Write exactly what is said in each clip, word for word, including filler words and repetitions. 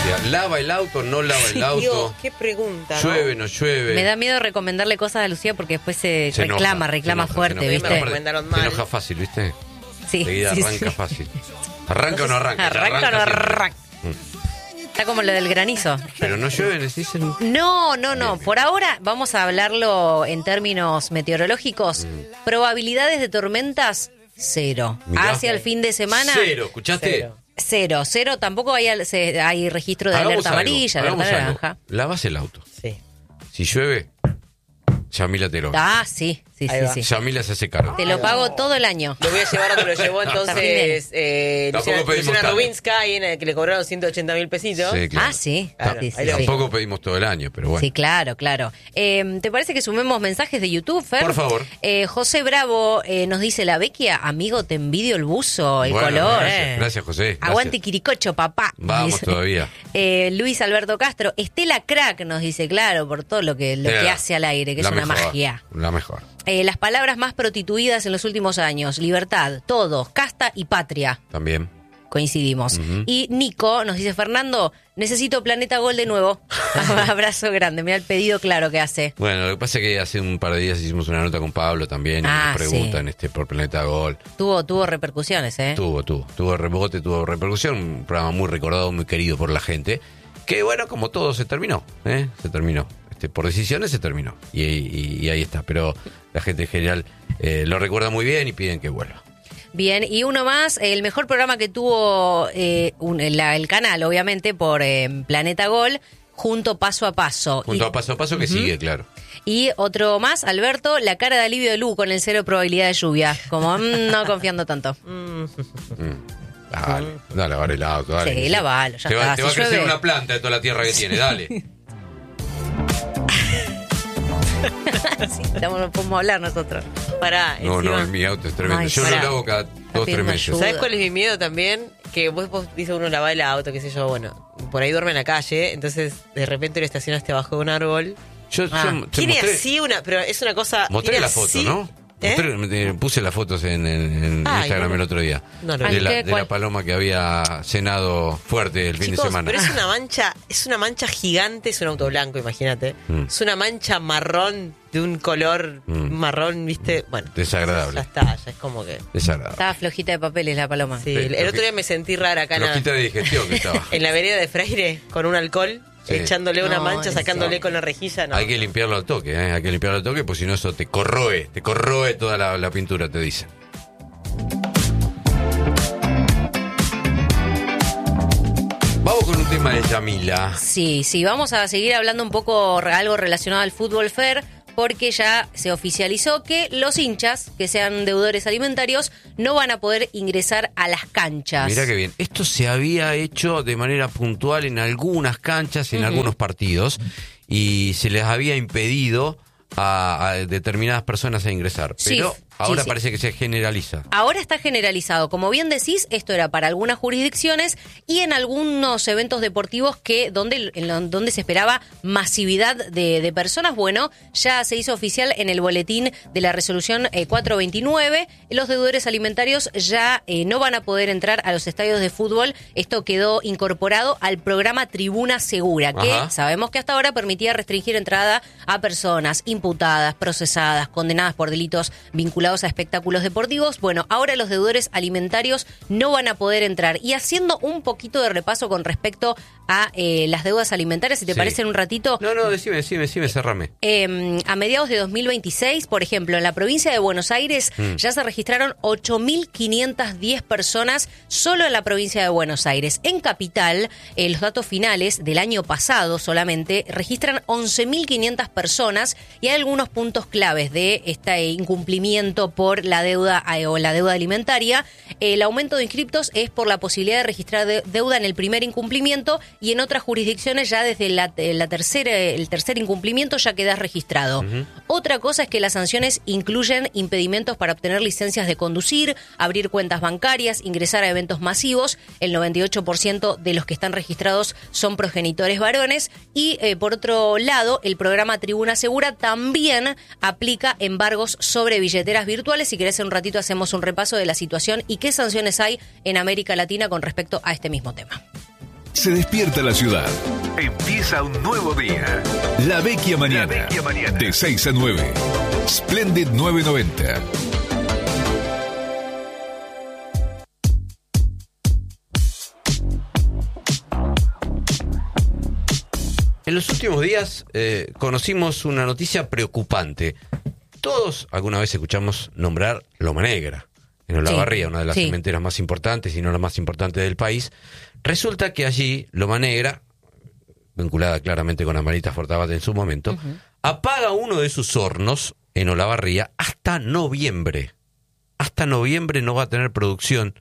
decía, ¿lava el auto? ¿No lava el auto? Dios, qué pregunta, ¿no? ¿Llueve? ¿No llueve? Me da miedo recomendarle cosas a Lucía porque después se, Se reclama, enoja, reclama se enoja, fuerte, se enoja. ¿viste? Me recomendaron Se mal. enoja fácil, ¿viste? Sí, Enseguida sí, arranca sí. fácil. ¿Arranca o no arranca? Ya Arranca o no siempre. arranca. Está como lo del granizo. Pero no llueve, les dicen. No, no, no. Bien. Por ahora vamos a hablarlo en términos meteorológicos. Probabilidades de tormentas, cero. Mirá. Hacia el fin de semana, Cero, ¿escuchaste? Cero. cero. Cero. Tampoco hay, al- se- hay registro de Hagamos alerta algo, amarilla, hagamos alerta algo. naranja. Lavas el auto. Sí. Si llueve, Yamila te lo Ah, sí, sí, Ahí sí, va. sí. Yamila se hace cargo. Te lo pago todo el año. Lo voy a llevar donde lo llevó entonces eh, Tampoco Luciana, pedimos Luciana tanto. Rubinska, ahí en el que le cobraron ciento ochenta mil pesitos. Sí, claro. Ah, sí. Claro, sí, sí, ahí lo sí. Tampoco pedimos todo el año, pero bueno. Sí, claro, claro. Eh, ¿Te parece que sumemos mensajes de YouTube, Fer? Por favor. Eh, José Bravo eh, nos dice, la Vecchia, amigo, te envidio el buzo, el Bueno, color. Gracias, Eh. gracias, José. Gracias. Aguante Quiricocho, papá. Vamos Dice. todavía. Eh, Luis Alberto Castro, Estela Crack nos dice, claro, por todo lo que, lo que Era hace al aire, que la es una mejor, magia. La mejor. Eh, las palabras más prostituidas en los últimos años, libertad, todos, casta y patria. También. Coincidimos. Ujú. Y Nico nos dice, Fernando, necesito Planeta Gol de nuevo. Abrazo grande, mira el pedido claro que hace. Bueno, lo que pasa es que hace un par de días hicimos una nota con Pablo también y Ah, nos preguntan sí. este por Planeta Gol. Tuvo, tuvo repercusiones, ¿eh? Tuvo, tuvo, tuvo rebote, tuvo repercusión, un programa muy recordado, muy querido por la gente, que bueno, como todo se terminó, ¿eh? Se terminó. Este, por decisiones se terminó. Y, y- y ahí está. Pero la gente en general eh, lo recuerda muy bien y piden que vuelva. Bien, y uno más, el mejor programa que tuvo eh, un- la- el canal, obviamente, por eh, Planeta Gol, junto paso a paso. Junto y, a paso a paso que sigue, claro. y otro más, Alberto, la cara de alivio de Lu con el cero probabilidad de lluvia. Como mm, no confiando tanto. Mm. Dale, dale, lavar el auto, dale. Sí, lavalo, ya te va, está, te si va a crecer llueve. una planta de toda la tierra que tiene, dale. Sí, estamos, no podemos hablar nosotros. Pará, No, encima- no, mi auto es tremendo. Ay, Yo pará. lo lavo cada dos, tres pidiendo meses. ayuda. ¿Sabes cuál es mi miedo también? Que vos, vos dice uno lavar el auto, qué sé yo, bueno, por ahí duerme en la calle, entonces de repente lo estacionaste bajo de un árbol. Yo, Ah. yo te Tiene mostré, así una, pero es una cosa... mostré tiene la foto, así- ¿no? ¿Eh? Mostré- te- puse las fotos en, en- en Ay, Instagram no. el otro día. No, no, de, no. la, ¿Qué? de ¿Cuál? la paloma que había cenado fuerte el fin Chicos, de semana. pero es una mancha, es una mancha gigante, es un auto blanco, imagínate. Mm. Es una mancha marrón de un color Mm. marrón, ¿viste? Bueno, Desagradable. ya está, ya es como que... Desagradable. Estaba flojita de papeles la paloma. Sí, Sí, el, el otro día me sentí rara acá en la, Flojita de digestión que estaba. en la vereda de Freire con un alcohol, Sí. echándole una No, mancha, en sacándole serio. con la rejilla. No. Hay que limpiarlo al toque, ¿eh? Hay que limpiarlo al toque, porque si no eso te corroe, te corroe toda la, la pintura, te dicen. Vamos con un tema de Yamila. Sí, sí, vamos a seguir hablando un poco re- algo relacionado al fútbol fair, porque ya se oficializó que los hinchas que sean deudores alimentarios no van a poder ingresar a las canchas. Mirá que bien. Esto se había hecho de manera puntual en algunas canchas, en algunos partidos, y se les había impedido a, a determinadas personas a ingresar. Sí, Pero sí, ahora sí. parece que se generaliza. Ahora está generalizado. Como bien decís, esto era para algunas jurisdicciones y en algunos eventos deportivos que donde, en lo- donde se esperaba masividad de, de personas. Bueno, ya se hizo oficial en el boletín de la resolución eh, cuatrocientos veintinueve. Los deudores alimentarios ya eh, no van a poder entrar a los estadios de fútbol. Esto quedó incorporado al programa Tribuna Segura, que Ajá. sabemos que hasta ahora permitía restringir entrada a personas imputadas, procesadas, condenadas por delitos vinculados a espectáculos deportivos. Bueno, ahora los deudores alimentarios no van a poder entrar. Y haciendo un poquito de repaso con respecto a eh, las deudas alimentarias, si te Sí. parece en un ratito. No, no, decime, decime, decime, cerrame. Eh, a mediados de dos mil veintiséis, por ejemplo, en la provincia de Buenos Aires Mm. ya se registraron ocho mil quinientas diez personas solo en la provincia de Buenos Aires. En Capital, eh, los datos finales del año pasado solamente registran once mil quinientas personas y hay algunos puntos claves de este incumplimiento por la deuda eh, o la deuda alimentaria. El aumento de inscriptos es por la posibilidad de registrar de- deuda en el primer incumplimiento y en otras jurisdicciones ya desde la, eh, la tercera, el tercer incumplimiento ya quedas registrado. Ujú. Otra cosa es que las sanciones incluyen impedimentos para obtener licencias de conducir, abrir cuentas bancarias, ingresar a eventos masivos. El noventa y ocho por ciento de los que están registrados son progenitores varones. Y eh, por otro lado, el programa Tribuna Segura también aplica embargos sobre billeteras virtuales. Si querés, en un ratito hacemos un repaso de la situación y qué sanciones hay en América Latina con respecto a este mismo tema. Se despierta la ciudad. Empieza un nuevo día. La Vecchia Mañana. La Vecchia Mañana. De seis a nueve. Splendid novecientos noventa. En los últimos días eh, conocimos una noticia preocupante. Todos alguna vez escuchamos nombrar Loma Negra, en Olavarría, sí, una de las sí. cementeras más importantes, y no la más importante del país. Resulta que allí Loma Negra, vinculada claramente con Amarita Fortabat en su momento, uh-huh. apaga uno de sus hornos en Olavarría hasta noviembre. Hasta noviembre no va a tener producción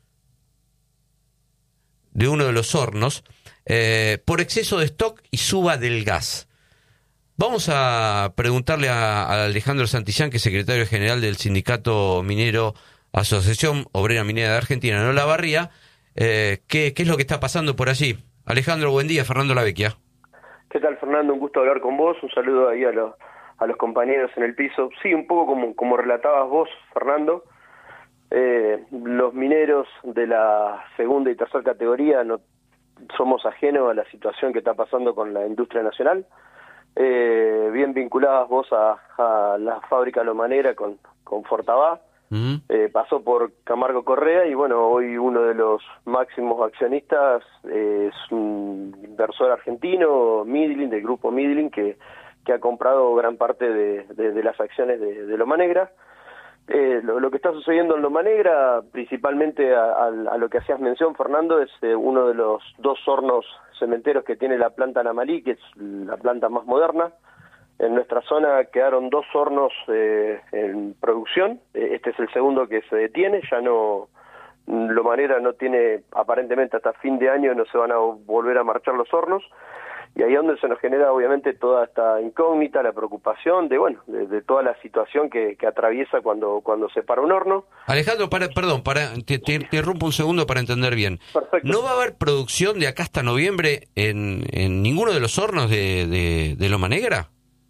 de uno de los hornos eh, por exceso de stock y suba del gas. Vamos a preguntarle a, a Alejandro Santillán, que es secretario general del Sindicato Minero Asociación Obrera Minera de Argentina en Olavarría, eh, ¿qué, qué es lo que está pasando por allí? Alejandro, buen día. Fernando La Vecchia. ¿Qué tal, Fernando? Un gusto hablar con vos. Un saludo ahí a los, a los compañeros en el piso. Sí, un poco como, como relatabas vos, Fernando. Eh, los mineros de la segunda y tercera categoría no somos ajenos a la situación que está pasando con la industria nacional. Eh, bien vinculadas vos a, a la fábrica Loma Negra con, con Fortabat. Uh-huh. Eh, pasó por Camargo Correa y bueno, hoy uno de los máximos accionistas eh, es un inversor argentino, Midland, del grupo Midland, que, que ha comprado gran parte de, de, de las acciones de, de Loma Negra. Eh, lo, lo que está sucediendo en Loma Negra, principalmente a, a, a lo que hacías mención, Fernando, es eh, uno de los dos hornos cementeros que tiene la planta Namalí, que es la planta más moderna. En nuestra zona quedaron dos hornos eh, en producción. Este es el segundo que se detiene. Ya no, Loma Negra no tiene, aparentemente hasta fin de año no se van a volver a marchar los hornos. Y ahí es donde se nos genera obviamente toda esta incógnita, la preocupación de, bueno, de, de toda la situación que, que atraviesa cuando, cuando se para un horno. Alejandro, para, perdón, para, te, te, te interrumpo un segundo para entender bien. Perfecto. ¿No va a haber producción de acá hasta noviembre en, en ninguno de los hornos de, de, de Loma Negra?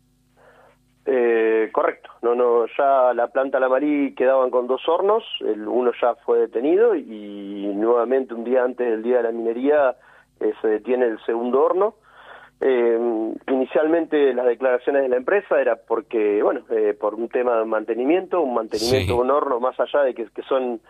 Eh, correcto, no, no, ya la planta La Marí quedaban con dos hornos, el uno ya fue detenido y nuevamente un día antes del Día de la Minería eh, se detiene el segundo horno. Eh, inicialmente las declaraciones de la empresa era porque, bueno, eh, por un tema de mantenimiento, un mantenimiento sí. de un horno, más allá de que, que son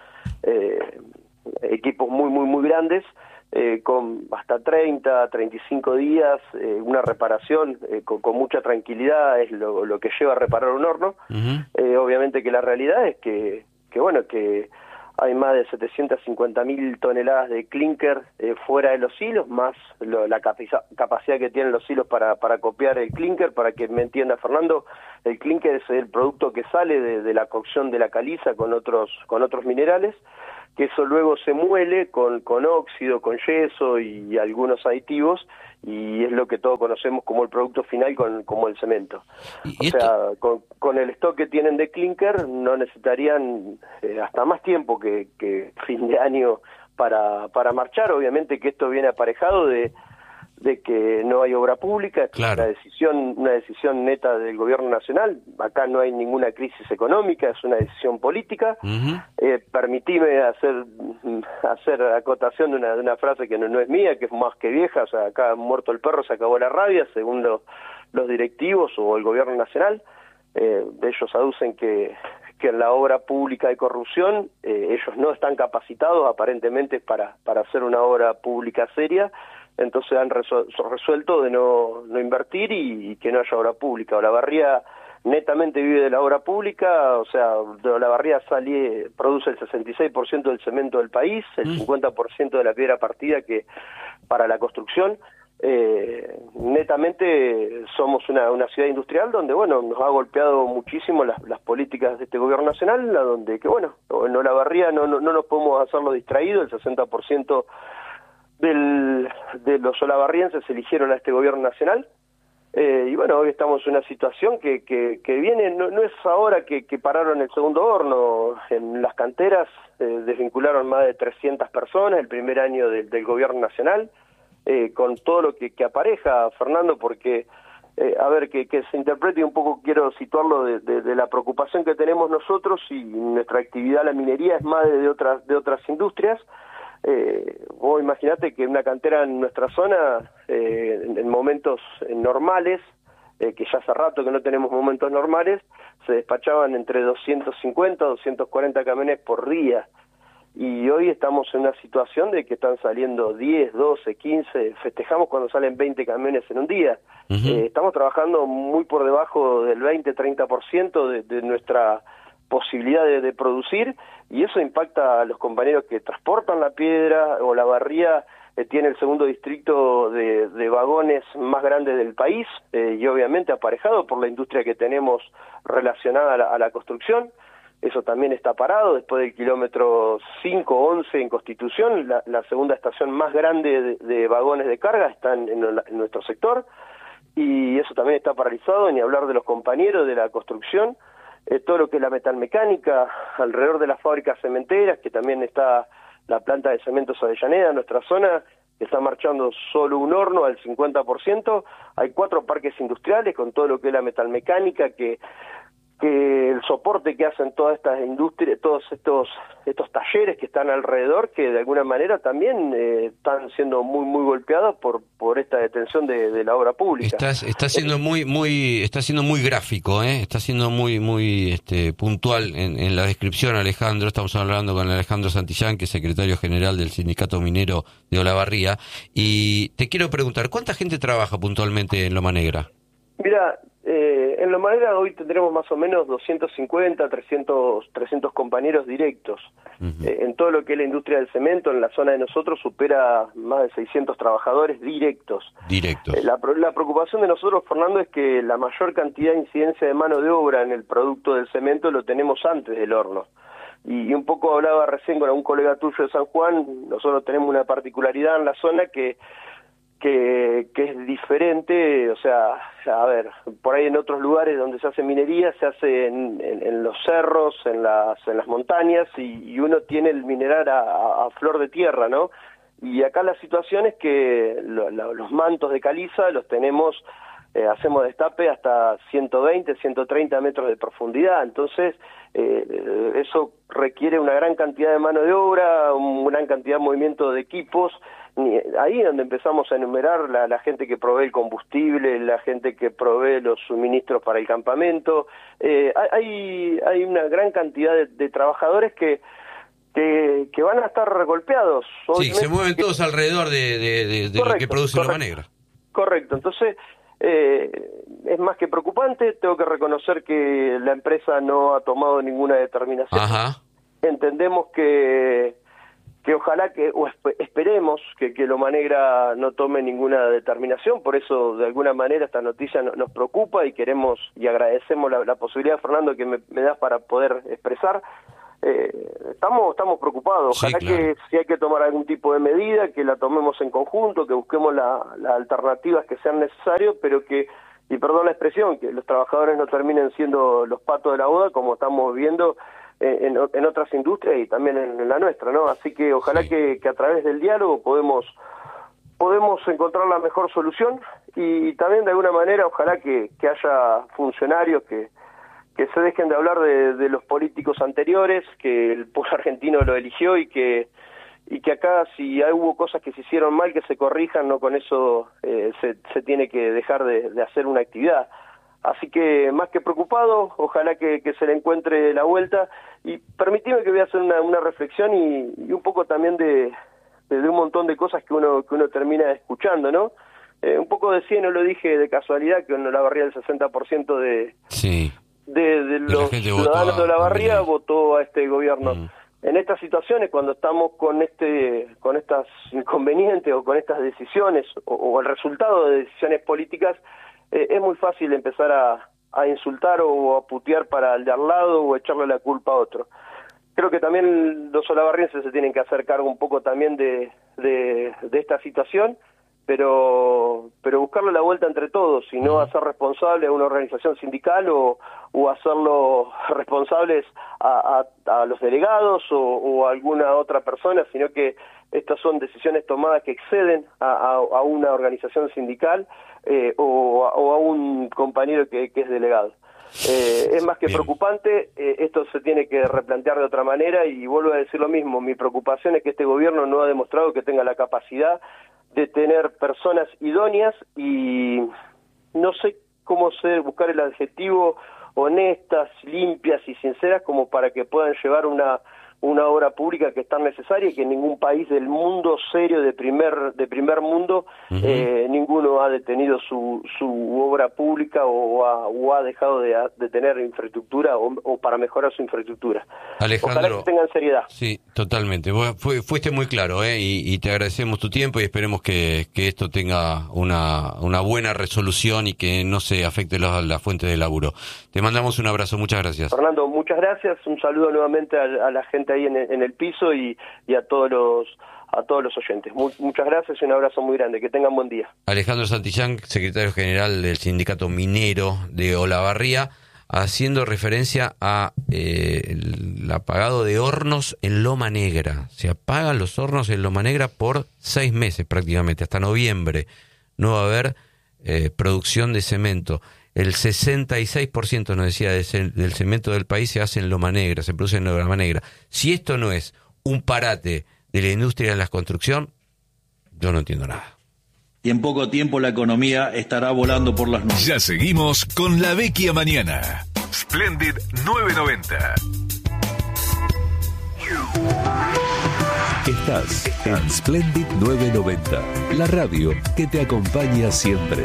eh, equipos muy, muy, muy grandes, Eh, con hasta treinta, treinta y cinco días, eh, una reparación eh, con, con mucha tranquilidad es lo, lo que lleva a reparar un horno. Uh-huh. Eh, obviamente que la realidad es que, que bueno, que hay más de setecientas cincuenta mil toneladas de clinker eh, fuera de los silos, más lo, la capaci- capacidad que tienen los silos para, para copiar el clinker. Para que me entienda, Fernando, el clinker es el producto que sale de, de la cocción de la caliza con otros, con otros minerales, que eso luego se muele con, con óxido, con yeso y algunos aditivos, y es lo que todos conocemos como el producto final, con, como el cemento. O esto... sea, con, con el stock que tienen de clinker no necesitarían eh, hasta más tiempo que, que fin de año para, para marchar. Obviamente que esto viene aparejado de de que no hay obra pública, claro. una decisión, una decisión neta del gobierno nacional. Acá no hay ninguna crisis económica, es una decisión política. Uh-huh. Eh, permitime hacer hacer acotación de una, de una frase que no, no es mía, que es más que vieja. O sea, acá muerto el perro se acabó la rabia, según lo, los directivos o el gobierno nacional. Eh, ellos aducen que que en la obra pública hay corrupción. Eh, ellos no están capacitados aparentemente para para hacer una obra pública seria. Entonces han resuelto de no, no invertir y, y que no haya obra pública. Olavarría netamente vive de la obra pública, o sea, de Olavarría sale, produce el sesenta y seis por ciento del cemento del país, el cincuenta por ciento de la piedra partida que para la construcción. Eh, netamente somos una, una ciudad industrial donde, bueno, nos ha golpeado muchísimo las, las políticas de este gobierno nacional, donde que, bueno, en Olavarría no, no, no nos podemos hacerlo distraídos, el sesenta por ciento Del, de los olavarrienses eligieron a este gobierno nacional, eh, y bueno, hoy estamos en una situación que, que, que viene, no, no es ahora que, que pararon el segundo horno. En las canteras eh, desvincularon más de trescientas personas el primer año de, del gobierno nacional, eh, con todo lo que, que apareja, Fernando, porque eh, a ver, que, que se interprete un poco, quiero situarlo de, de, de la preocupación que tenemos nosotros, y nuestra actividad, la minería, es más de, de otras de otras industrias. Eh, vos imaginate que una cantera en nuestra zona, eh, en, en momentos normales, eh, que ya hace rato que no tenemos momentos normales, se despachaban entre doscientos cincuenta, doscientos cuarenta camiones por día. Y hoy estamos en una situación de que están saliendo diez, doce, quince, festejamos cuando salen veinte camiones en un día. Uh-huh. Eh, estamos trabajando muy por debajo del veinte, treinta por ciento de, de nuestra posibilidad de, de producir, y eso impacta a los compañeros que transportan la piedra. Olavarría eh, tiene el segundo distrito de, de vagones más grande del país, eh, y obviamente aparejado por la industria que tenemos relacionada a la, a la construcción. Eso también está parado después del kilómetro cinco, once en Constitución. La, la segunda estación más grande de, de vagones de carga está en, en, en nuestro sector, y eso también está paralizado, ni hablar de los compañeros de la construcción. Eh, todo lo que es la metalmecánica, alrededor de las fábricas cementeras, que también está la planta de cementos Avellaneda en nuestra zona, que está marchando solo un horno al cincuenta por ciento. Hay cuatro parques industriales con todo lo que es la metalmecánica, que que el soporte que hacen todas estas industrias, todos estos estos talleres que están alrededor, que de alguna manera también eh, están siendo muy muy golpeados por por esta detención de, de la obra pública. Estás, está siendo muy muy está siendo muy gráfico, ¿eh? Está siendo muy muy este puntual en, en la descripción, Alejandro. Estamos hablando con Alejandro Santillán, que es secretario general del Sindicato Minero de Olavarría, y te quiero preguntar, ¿cuánta gente trabaja puntualmente en Loma Negra? Mira, eh, en Loma Negra hoy tendremos más o menos doscientos cincuenta, trescientos, trescientos compañeros directos. Uh-huh. Eh, en todo lo que es la industria del cemento, en la zona de nosotros supera más de seiscientos trabajadores directos. Directos. Eh, la, la preocupación de nosotros, Fernando, es que la mayor cantidad de incidencia de mano de obra en el producto del cemento lo tenemos antes del horno. Y, y un poco hablaba recién con un colega tuyo de San Juan. Nosotros tenemos una particularidad en la zona que Que, que es diferente. O sea, a ver, por ahí en otros lugares donde se hace minería, se hace en, en, en los cerros, en las en las montañas, y, y uno tiene el mineral a, a, a flor de tierra, ¿no? Y acá la situación es que lo, lo, los mantos de caliza los tenemos, eh, hacemos destape hasta ciento veinte, ciento treinta metros de profundidad. Entonces, eh, eso requiere una gran cantidad de mano de obra, una gran cantidad de movimiento de equipos. Ahí es donde empezamos a enumerar la, la gente que provee el combustible, la gente que provee los suministros para el campamento. Eh, hay hay una gran cantidad de, de trabajadores que, que que van a estar golpeados. Sí, se mueven que... todos alrededor de, de, de, de correcto, lo que produce Loma Negra. Correcto, entonces eh, es más que preocupante. Tengo que reconocer que la empresa no ha tomado ninguna determinación. Ajá. Entendemos que que ojalá que, o esperemos que, que Loma Negra no tome ninguna determinación. Por eso, de alguna manera, esta noticia no, nos preocupa, y queremos y agradecemos la, la posibilidad, Fernando, que me, me das para poder expresar. Eh, estamos estamos preocupados. Ojalá sí, claro. que si hay que tomar algún tipo de medida, que la tomemos en conjunto, que busquemos las la alternativas que sean necesarias, pero que, y perdón la expresión, que los trabajadores no terminen siendo los patos de la boda, como estamos viendo En, en otras industrias y también en, en la nuestra, ¿no? Así que ojalá sí. que, que a través del diálogo podemos podemos encontrar la mejor solución, y también de alguna manera ojalá que, que haya funcionarios que, que se dejen de hablar de, de los políticos anteriores, que el pueblo argentino lo eligió, y que y que acá si hay, hubo cosas que se hicieron mal, que se corrijan, no con eso eh, se, se tiene que dejar de, de hacer una actividad. Así que, más que preocupado, ojalá que, que se le encuentre la vuelta. Y permitime que voy a hacer una, una reflexión y, y un poco también de, de, de un montón de cosas que uno que uno termina escuchando, ¿no? Eh, un poco decía, no lo dije de casualidad, que en Olavarría el sesenta por ciento de, sí. de, de, de los ciudadanos de Olavarría votó a este gobierno. Mm. En estas situaciones, cuando estamos con este con estas inconvenientes o con estas decisiones, o, o el resultado de decisiones políticas, Eh, es muy fácil empezar a, a insultar o a putear para el de al lado o echarle la culpa a otro. Creo que también los olavarrienses se tienen que hacer cargo un poco también de, de, de esta situación, pero pero buscarle la vuelta entre todos, y no hacer responsable a una organización sindical o, o hacerlo responsables a, a, a los delegados o, o a alguna otra persona, sino que estas son decisiones tomadas que exceden a, a, a una organización sindical eh, o, a, o a un compañero que, que es delegado. Eh, es más que Bien. preocupante, eh, esto se tiene que replantear de otra manera y vuelvo a decir lo mismo, mi preocupación es que este gobierno no ha demostrado que tenga la capacidad de tener personas idóneas y no sé cómo sé buscar el adjetivo, honestas, limpias y sinceras como para que puedan llevar una una obra pública que es tan necesaria y que en ningún país del mundo serio de primer de primer mundo uh-huh. eh, ninguno ha detenido su su obra pública o ha, o ha dejado de, de tener infraestructura o, o para mejorar su infraestructura. Alejandro, ojalá que tengan seriedad. Sí, totalmente. Vos fu- fuiste muy claro, ¿eh? y, y te agradecemos tu tiempo y esperemos que, que esto tenga una, una buena resolución y que no se afecte la, la fuente de laburo. Te mandamos un abrazo, muchas gracias. Fernando, muchas gracias, un saludo nuevamente a, a la gente ahí en el, en el piso y, y a todos los a todos los oyentes. Muy, muchas gracias y un abrazo muy grande. Que tengan buen día. Alejandro Santillán, secretario general del Sindicato Minero de Olavarría, haciendo referencia a eh, el apagado de hornos en Loma Negra. Se apagan los hornos en Loma Negra por seis meses prácticamente, hasta noviembre. No va a haber eh, producción de cemento. El sesenta y seis por ciento, nos decía, del cemento del país se hace en Loma Negra, se produce en Loma Negra. Si esto no es un parate de la industria de la construcción, yo no entiendo nada. Y en poco tiempo la economía estará volando por las nubes. Ya seguimos con La Vecchia Mañana. Splendid nueve noventa. Estás en Splendid nueve noventa, la radio que te acompaña siempre.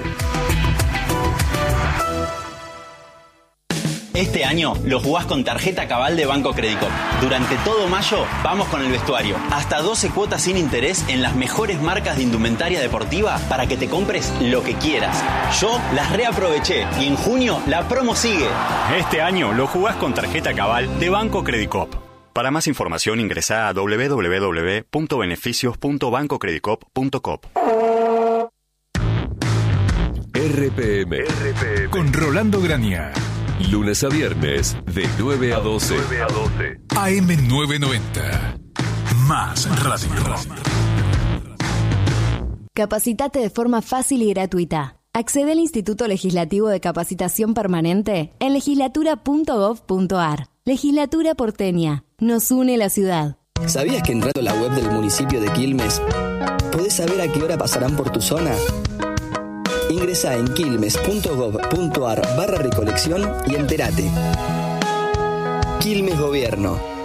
Este año lo jugás con tarjeta Cabal de Banco Credicop. Durante todo mayo vamos con el vestuario. Hasta doce cuotas sin interés en las mejores marcas de indumentaria deportiva para que te compres lo que quieras. Yo las reaproveché y en junio la promo sigue. Este año lo jugás con tarjeta Cabal de Banco Credicop. Para más información ingresá a doble u doble u doble u punto beneficios punto banco credicop punto com. R P M. R P M. Con Rolando Grania. Lunes a viernes, de nueve a doce. A M nueve noventa. Más radio. Capacitate de forma fácil y gratuita. Accede al Instituto Legislativo de Capacitación Permanente en legislatura punto gov punto ar. Legislatura porteña. Nos une la ciudad. ¿Sabías que entrando a la web del municipio de Quilmes podés saber a qué hora pasarán por tu zona? Ingresá en quilmes punto gov punto ar barra recolección y entérate. Quilmes Gobierno.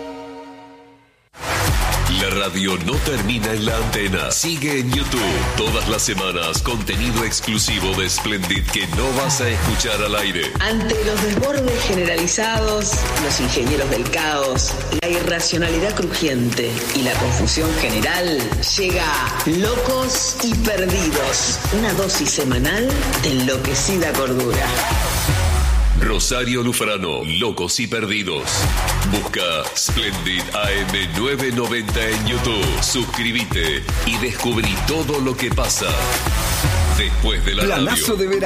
La radio no termina en la antena. Sigue en YouTube. Todas las semanas, contenido exclusivo de Splendid que no vas a escuchar al aire. Ante los desbordes generalizados, los ingenieros del caos, la irracionalidad crujiente y la confusión general, llega Locos y Perdidos, una dosis semanal de enloquecida cordura. Rosario Lufrano, Locos y Perdidos. Busca Splendid A M nueve noventa en YouTube. Suscríbete y descubrí todo lo que pasa después de la radio. Planazo de verano.